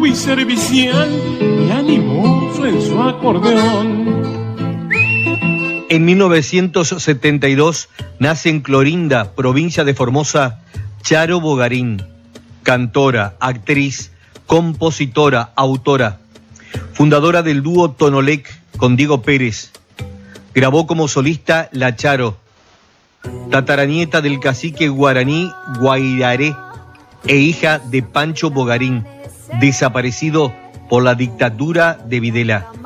y servicial y animoso en su acordeón. En 1972 nace en Clorinda, provincia de Formosa, Charo Bogarín, cantora, actriz, compositora, autora, fundadora del dúo Tonolec con Diego Pérez. Grabó como solista La Charo, tataranieta del cacique guaraní Guairaré e hija de Pancho Bogarín, desaparecido por la dictadura de Videla.